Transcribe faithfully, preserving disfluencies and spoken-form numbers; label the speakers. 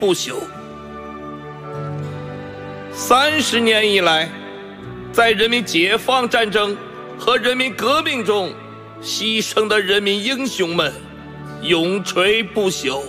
Speaker 1: 不朽。三十年以来，在人民解放战争和人民革命中牺牲的人民英雄们永垂不朽。